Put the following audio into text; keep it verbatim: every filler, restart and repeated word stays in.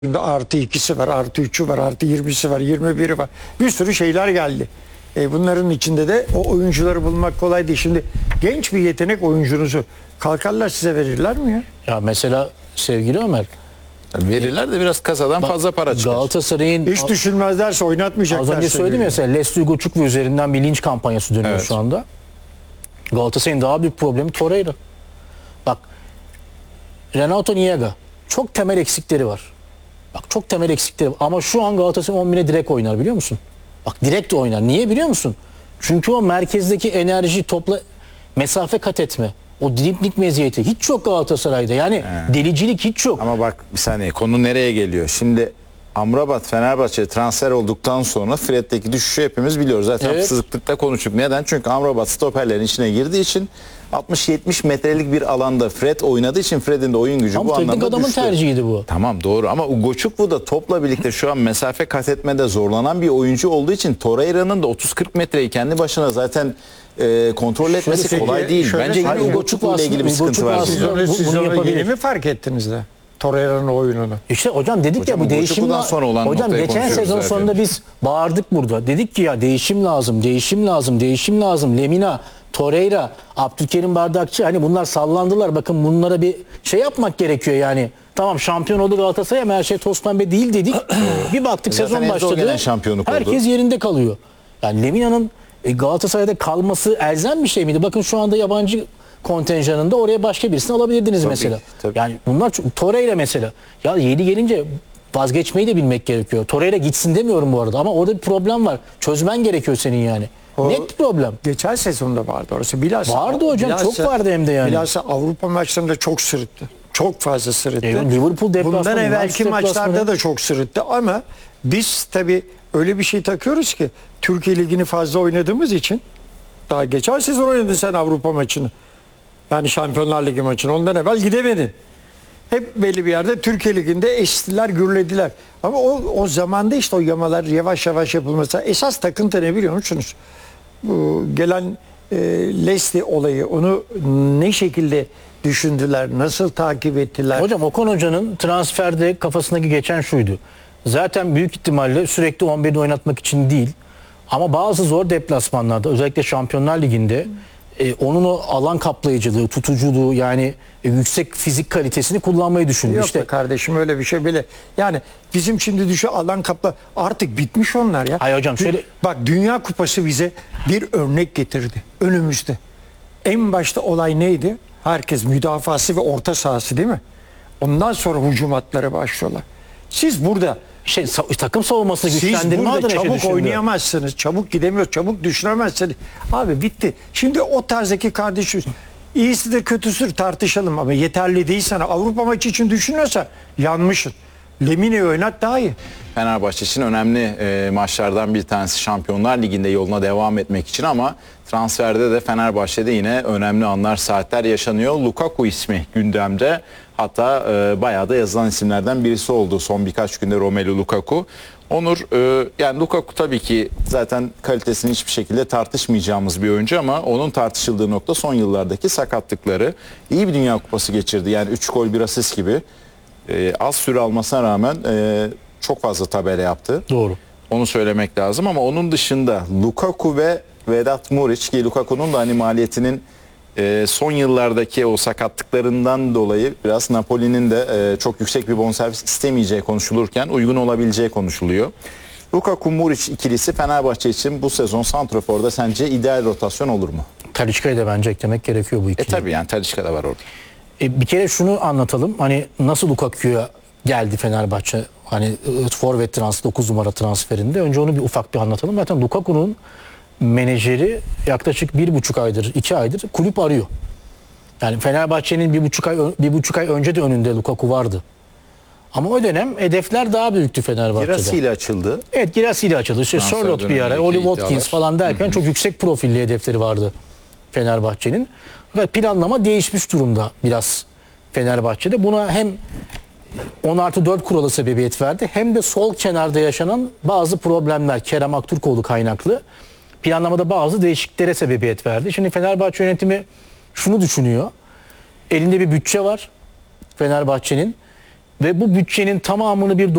Artı ikisi var, artı üçü var, artı yirmisi var, yirmi biri var. Bir sürü şeyler geldi. E bunların içinde de o oyuncuları bulmak kolay değil. Şimdi genç bir yetenek oyuncunuzu kalkarlar size verirler mi ya? Ya mesela sevgili Ömer, verirler de biraz kasadan fazla para çıkar. Galatasaray'ın Hiç düşünmezlerse oynatmayacaklar. az önce söyledim ya, mesela Leslie Goçukwu üzerinden bir linç kampanyası dönüyor Evet. şu anda. Galatasaray'ın daha büyük problemi Torreira. Bak, Renato Niega çok temel eksikleri var. Bak çok temel eksikleri var. Ama şu an Galatasaray on bine direkt oynar, biliyor musun? Bak direkt oynar. Niye biliyor musun? Çünkü o merkezdeki enerji, topla mesafe kat etme, o driplik meziyeti hiç yok Galatasaray'da. Yani He. delicilik hiç yok. Ama bak bir saniye, konu nereye geliyor? Şimdi Amrabat Fenerbahçe'ye transfer olduktan sonra Fred'deki düşüşü hepimiz biliyoruz. Zaten Evet. sıklıkla konuştuk. Neden? Çünkü Amrabat stoperlerin içine girdiği için altmış yetmiş metrelik bir alanda Fred oynadığı için Fred'in de oyun gücü Ama bu teknik anlamda adamın düştü. tercihiydi bu. Tamam, doğru, ama Goçukwu da topla birlikte şu an mesafe kat etmede zorlanan bir oyuncu olduğu için Torreira'nın da otuz kırk metreyi kendi başına zaten e, kontrol etmesi Şöyle kolay peki, değil. şöyle Bence yine söyleyeyim. Goçukwu ile ilgili bir sıkıntı Goçukwu var. aslında- sizde. Siz onu, Bu- siz bunu onu yapabilir. yeni mi fark ettiniz de? Torreira'nın oyununu. İşte hocam dedik Hocam ya, bu bu değişim Goçukwu lazım. sonra olan Hocam noktayı geçen konuşuyoruz sezon zaten. sonunda biz bağırdık burada. Dedik ki ya değişim lazım, değişim lazım, değişim lazım. Lemina, Torreira, Abdülkerim Bardakçı, hani bunlar sallandılar. Bakın bunlara bir şey yapmak gerekiyor yani. Tamam, şampiyon oldu Galatasaray ama her şey toz pembe değil dedik. Bir baktık Zaten sezon en zor başladı. gelen şampiyonluk oldu. Herkes yerinde kalıyor. Yani Lemina'nın e, Galatasaray'da kalması elzem bir şey miydi? Bakın şu anda yabancı kontenjanında oraya başka birisini alabilirdiniz Tabii, mesela. tabii. Yani bunlar çok, Torreira mesela. Ya yedi gelince vazgeçmeyi de bilmek gerekiyor. Torreira gitsin demiyorum bu arada ama orada bir problem var. Çözmen gerekiyor senin yani. O- Net bir problem. Geçen sezonda vardı orası. Bilhassa, Vardı hocam, çok vardı hem de yani. Bilhassa Avrupa maçlarında çok sırıttı. Çok fazla sırıttı. E, Liverpool deplasmanı, Bundan evvelki Manchester maçlarda deplasmanı. da çok sırıttı ama biz tabii öyle bir şey takıyoruz ki Türkiye Ligi'ni fazla oynadığımız için, daha geçen sezon oynadın sen Avrupa maçını. Yani Şampiyonlar Ligi maçını. Ondan evvel gidemedin. Hep belli bir yerde Türkiye Ligi'nde eşittiler, gürlediler. Ama o, o zamanda işte o yamalar yavaş yavaş yapılması. Esas takıntı ne biliyor musunuz? Bu gelen e, Leslie olayı, onu ne şekilde düşündüler, nasıl takip ettiler? Hocam Okan Hoca'nın transferde kafasındaki geçen şuydu. Zaten büyük ihtimalle sürekli on birde oynatmak için değil. Ama bazı zor deplasmanlarda, özellikle Şampiyonlar Ligi'nde e, onun o alan kaplayıcılığı, tutuculuğu, yani e, yüksek fizik kalitesini kullanmayı düşündü. Yok İşte be kardeşim, öyle bir şey bile. Yani bizim şimdi düşü alan kapla artık bitmiş onlar ya. Hayır hocam, şöyle- Bak, Dünya Kupası bize bir örnek getirdi önümüzde. En başta olay neydi? Herkes müdafası ve orta sahası, değil mi? Ondan sonra hücum hatları başlıyorlar. Siz burada şey, sa- takım savunmasını Siz güçlendirme burada adına şey çabuk düşündü. oynayamazsınız. Çabuk gidemiyor, çabuk düşüremezsiniz. Abi bitti. Şimdi o tarzdaki kardeşimiz, iyisi de kötüsü tartışalım ama yeterli değil sana. Avrupa maçı için düşünüyorsan yanmışsın. Lemine'yi oynat daha iyi. Fenerbahçe için önemli e, maçlardan bir tanesi Şampiyonlar Ligi'nde yoluna devam etmek için, ama transferde de Fenerbahçe'de yine önemli anlar, saatler yaşanıyor. Lukaku ismi gündemde, hatta e, bayağı da yazılan isimlerden birisi oldu son birkaç günde Romelu Lukaku. Onur, e, yani Lukaku tabii ki zaten kalitesini hiçbir şekilde tartışmayacağımız bir oyuncu, ama onun tartışıldığı nokta son yıllardaki sakatlıkları. İyi bir Dünya Kupası geçirdi, yani üç gol bir asist gibi. E, az süre almasına rağmen e, çok fazla tabela yaptı. Doğru. Onu söylemek lazım, ama onun dışında Lukaku ve Vedat Muriç, ki Lukaku'nun da hani maliyetinin e, son yıllardaki o sakatlıklarından dolayı biraz Napoli'nin de e, çok yüksek bir bonservis istemeyeceği konuşulurken uygun olabileceği konuşuluyor. Lukaku Muriç ikilisi Fenerbahçe için bu sezon santraforda sence ideal rotasyon olur mu? Talisca'yı da bence eklemek gerekiyor bu E ikili. tabii, yani Talisca da var orada. E, bir kere şunu anlatalım. Hani nasıl Lukaku'ya geldi Fenerbahçe? Hani e, forvet transfer, dokuz numara transferinde. Önce onu bir ufak bir anlatalım. Zaten Lukaku'nun menajeri yaklaşık bir buçuk aydır, iki aydır kulüp arıyor. Yani Fenerbahçe'nin bir buçuk ay bir buçuk ay önce de önünde Lukaku vardı. Ama o dönem hedefler daha büyüktü Fenerbahçe'de. Girassi ile açıldı. Evet, Girassi ile açıldı. İşte Transfer Sörloth bir ara, dönemindeki Oli iddialar. Watkins falan derken çok yüksek profilli hedefleri vardı Fenerbahçe'nin. Ve planlama değişmiş durumda biraz Fenerbahçe'de. Buna hem on artı dört kuralı sebebiyet verdi, hem de sol kenarda yaşanan bazı problemler, Kerem Aktürkoğlu kaynaklı planlamada bazı değişikliklere sebebiyet verdi. Şimdi Fenerbahçe yönetimi şunu düşünüyor. Elinde bir bütçe var Fenerbahçe'nin ve bu bütçenin tamamını bir